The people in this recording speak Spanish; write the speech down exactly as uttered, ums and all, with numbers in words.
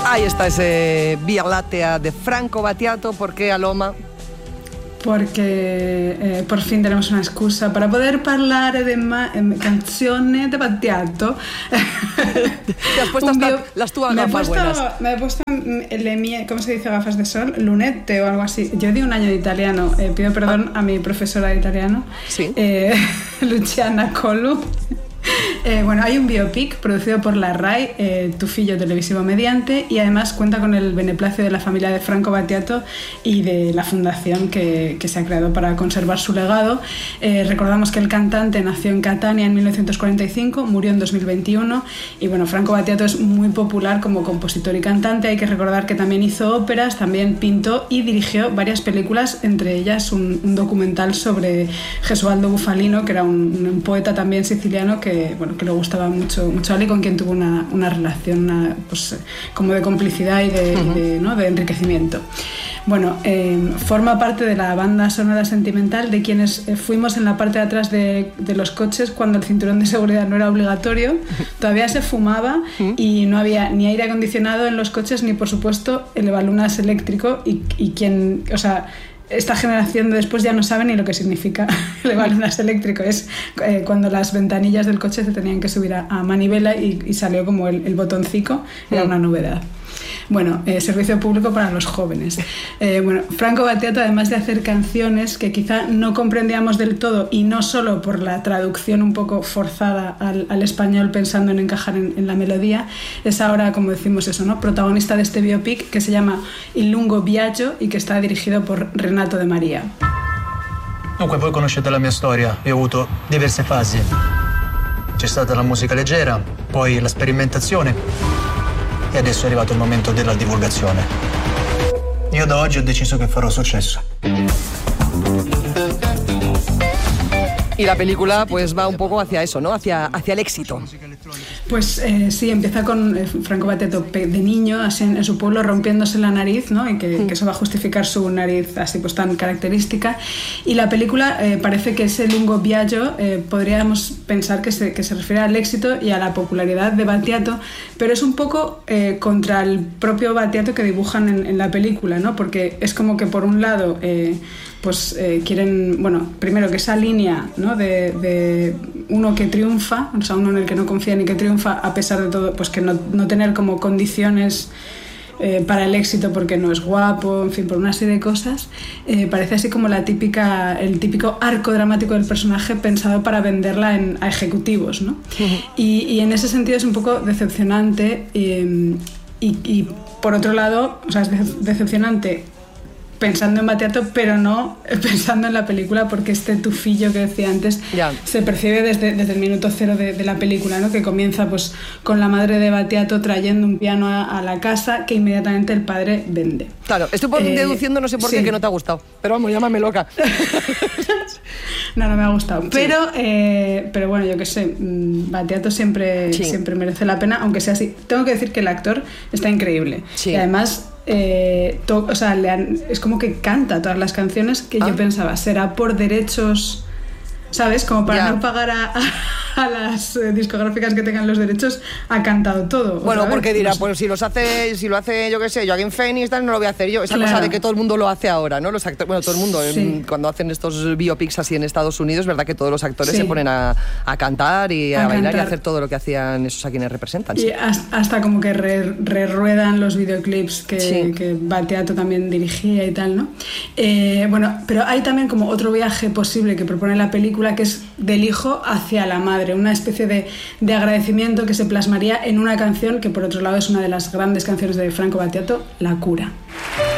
Ahí está ese Via Láctea de Franco Battiato. ¿Por qué, Aloma? Perché eh, por fin tenemos una scusa para poder parlare de ma- eh, canzone de Battiato. Te has puesto hasta bio- las tuas me gafas puesto, buenas. Me he puesto le mie, ¿cómo se dice gafas de sol? Lunette o algo así. Yo di un año de italiano, eh, pido perdón a mi profesora de italiano, ¿Sí? eh, Luciana Collu. Eh, bueno, hay un biopic producido por la RAI, eh, Tu figlio televisivo mediante, y además cuenta con el beneplácito de la familia de Franco Battiato y de la fundación que, que se ha creado para conservar su legado. Eh, recordamos que el cantante nació en Catania en mil novecientos cuarenta y cinco, murió en dos mil veintiuno, y bueno, Franco Battiato es muy popular como compositor y cantante. Hay que recordar que también hizo óperas, también pintó y dirigió varias películas, entre ellas un, un documental sobre Gesualdo Bufalino, que era un, un poeta también siciliano que Que, bueno, que le gustaba mucho, mucho a él y con quien tuvo una, una relación una, pues, como de complicidad y de, uh-huh. de, ¿no? de enriquecimiento. Bueno, eh, forma parte de la banda sonora sentimental de quienes eh, fuimos en la parte de atrás de, de los coches cuando el cinturón de seguridad no era obligatorio, todavía se fumaba y no había ni aire acondicionado en los coches ni, por supuesto, el evalunas eléctrico y, y quien, o sea, esta generación de después ya no sabe ni lo que significa el evalunas eléctrico. Es eh, cuando las ventanillas del coche se tenían que subir a, a manivela y, y salió como el, el botoncito, era una novedad. Bueno, eh, servicio público para los jóvenes. Eh, bueno, Franco Battiato, además de hacer canciones que quizá no comprendíamos del todo, y no solo por la traducción un poco forzada al, al español pensando en encajar en, en la melodía, es ahora, como decimos eso, ¿no? Protagonista de este biopic que se llama Il lungo viaggio y que está dirigido por Renato De Maria. Dunque, voi conoscete la mia storia. Io ho avuto diverse fasi. C'è stata la musica leggera, poi la sperimentazione e adesso è arrivato il momento della divulgazione. Io da oggi ho deciso che farò successo. Y la película pues va un poco hacia eso, ¿no? Hacia, hacia el éxito. Pues eh, sí, empieza con eh, Franco Battiato de niño, así en, en su pueblo, rompiéndose la nariz, ¿no? Y que, que eso va a justificar su nariz así pues tan característica. Y la película eh, parece que ese lungo viaggio eh, podríamos pensar que se, que se refiere al éxito y a la popularidad de Battiato, pero es un poco eh, contra el propio Battiato que dibujan en, en la película, ¿no? Porque es como que por un lado eh, pues eh, quieren, bueno, primero que esa línea, ¿no? de, de uno que triunfa, o sea, uno en el que no confía ni que triunfa a pesar de todo, pues que no, no tener como condiciones eh, para el éxito porque no es guapo, en fin, por una serie de cosas, eh, parece así como la típica, el típico arco dramático del personaje pensado para venderla en, a ejecutivos, ¿no? Uh-huh. y, y en ese sentido es un poco decepcionante eh, y, y por otro lado, o sea, es decepcionante pensando en Battiato, pero no pensando en la película, porque este tufillo que decía antes yeah. se percibe desde, desde el minuto cero de, de la película, ¿no? Que comienza pues con la madre de Battiato trayendo un piano a, a la casa que inmediatamente el padre vende. Claro, estoy eh, deduciendo, no sé por sí. qué, que no te ha gustado, pero vamos, llámame loca. No, no me ha gustado, sí. pero, eh, pero bueno, yo qué sé, Battiato siempre, sí. siempre merece la pena, aunque sea así. Tengo que decir que el actor está increíble sí. y además Eh, to, o sea, le han, es como que canta todas las canciones que ah. yo pensaba, será por derechos, ¿sabes? Como para yeah. no pagar a, a, a las eh, discográficas que tengan los derechos, ha cantado todo. Bueno, vez, porque dirá, no sé. pues si los hace, si lo hace, yo qué sé, Joaquín Phoenix, tal, no lo voy a hacer yo. Esa claro. cosa de que todo el mundo lo hace ahora, ¿no? Los actores, bueno, todo el mundo, sí. en, cuando hacen estos biopics así en Estados Unidos, verdad que todos los actores sí. se ponen a, a cantar y a, a bailar cantar. Y a hacer todo lo que hacían esos a quienes representan. Y sí. hasta, hasta como que re, reruedan los videoclips que, sí. que Battiato también dirigía y tal, ¿no? Eh, bueno, pero hay también como otro viaje posible que propone la película, que es del hijo hacia la madre, una especie de, de agradecimiento que se plasmaría en una canción que por otro lado es una de las grandes canciones de Franco Battiato, La cura.